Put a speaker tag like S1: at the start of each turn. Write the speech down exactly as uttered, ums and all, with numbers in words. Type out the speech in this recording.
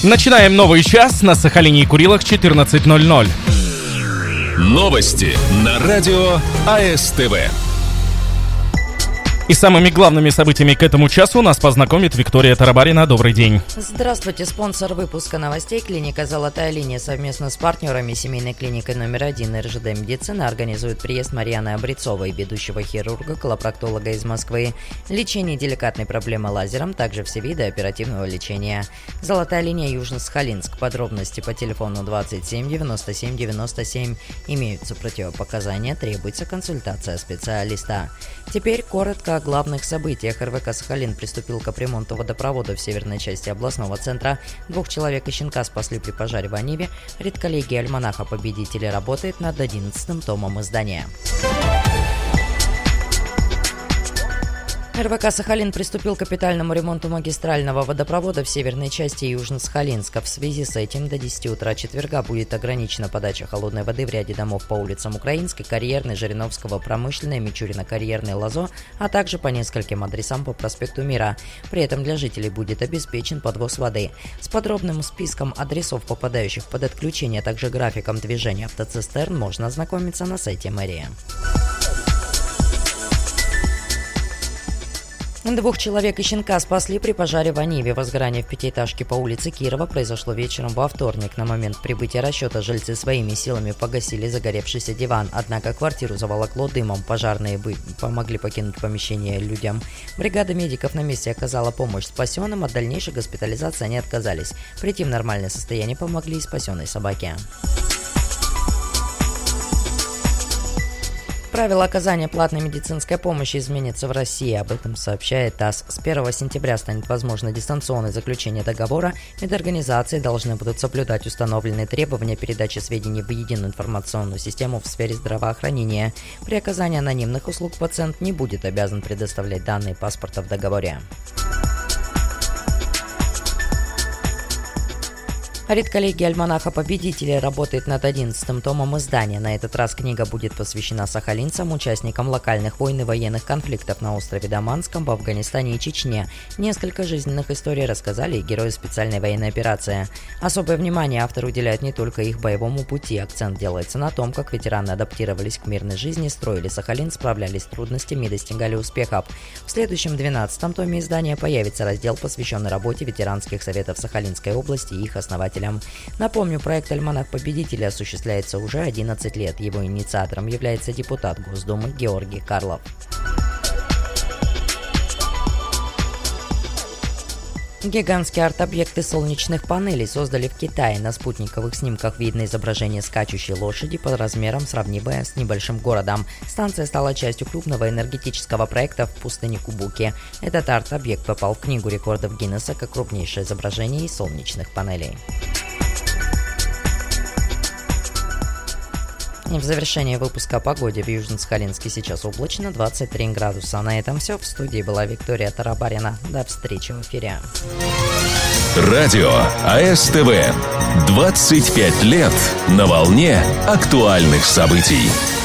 S1: Начинаем новый час на Сахалине и Курилах четырнадцать ноль ноль.
S2: Новости на радио АСТВ.
S1: И самыми главными событиями к этому часу нас познакомит Виктория Тарабарина. Добрый день.
S3: Здравствуйте. Спонсор выпуска новостей — клиника «Золотая линия» совместно с партнерами семейной клиникой номер один эр жэ дэ «Медицина» организует приезд Марьяны Обрецовой, ведущего хирурга, колопроктолога из Москвы. Лечение деликатной проблемы лазером, также все виды оперативного лечения. «Золотая линия» Южно-Сахалинск. Подробности по телефону двадцать семь девяносто семь девяносто семь. Имеются противопоказания, требуется консультация специалиста. Теперь коротко о главных событиях. эр вэ ка «Сахалин» приступил к капремонту водопровода в северной части областного центра. Двух человек и щенка спасли при пожаре в Аниве. Редколлегия альманаха «Победители» работает над одиннадцатым томом издания. эр вэ ка «Сахалин» приступил к капитальному ремонту магистрального водопровода в северной части Южно-Сахалинска. В связи с этим до десяти утра четверга будет ограничена подача холодной воды в ряде домов по улицам Украинской, Карьерной, Жириновского, Промышленной, Мичурина-Карьерной, Лозо, а также по нескольким адресам по проспекту Мира. При этом для жителей будет обеспечен подвоз воды. С подробным списком адресов, попадающих под отключение, а также графиком движения автоцистерн можно ознакомиться на сайте мэрии. Двух человек и щенка спасли при пожаре в Аниве. Возгорание в пятиэтажке по улице Кирова произошло вечером во вторник. На момент прибытия расчета жильцы своими силами погасили загоревшийся диван. Однако квартиру заволокло дымом. Пожарные бы помогли покинуть помещение людям. Бригада медиков на месте оказала помощь спасенным. От дальнейшей госпитализации они отказались. Прийти в нормальное состояние помогли и спасенной собаке. Правила оказания платной медицинской помощи изменятся в России. Об этом сообщает ТАСС. С первого сентября станет возможно дистанционное заключение договора. Медорганизации должны будут соблюдать установленные требования передачи сведений в единую информационную систему в сфере здравоохранения. При оказании анонимных услуг пациент не будет обязан предоставлять данные паспорта в договоре. Редколлегия альманаха «Победители» работает над одиннадцатым томом издания. На этот раз книга будет посвящена сахалинцам, участникам локальных войн и военных конфликтов на острове Даманском, в Афганистане и Чечне. Несколько жизненных историй рассказали и герои специальной военной операции. Особое внимание автор уделяет не только их боевому пути. Акцент делается на том, как ветераны адаптировались к мирной жизни, строили Сахалин, справлялись с трудностями и достигали успехов. В следующем двенадцатом томе издания появится раздел, посвященный работе ветеранских советов Сахалинской области и их основателям. Напомню, проект «Альманах Победителей» осуществляется уже одиннадцать лет. Его инициатором является депутат Госдумы Георгий Карлов. Гигантские арт-объекты солнечных панелей создали в Китае. На спутниковых снимках видно изображение скачущей лошади под размером, сравнимое с небольшим городом. Станция стала частью крупного энергетического проекта в пустыне Кубуки. Этот арт-объект попал в Книгу рекордов Гиннесса как крупнейшее изображение из солнечных панелей. И в завершение выпуска о погоде в Южно-Сахалинске сейчас облачно, двадцать три градуса. На этом все. В студии была Виктория Тарабарина. До встречи в эфире.
S2: Радио АСТВ. двадцать пять лет на волне актуальных событий.